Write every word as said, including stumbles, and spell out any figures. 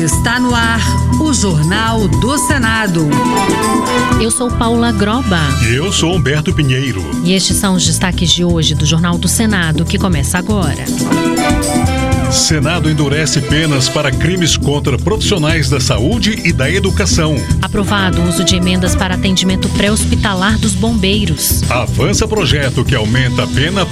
Está no ar o Jornal do Senado. Eu sou Paula Groba. E eu sou Humberto Pinheiro. E estes são os destaques de hoje do Jornal do Senado, que começa agora. Senado endurece penas para crimes contra profissionais da saúde e da educação. Aprovado o uso de emendas para atendimento pré-hospitalar dos bombeiros. Avança projeto que aumenta a pena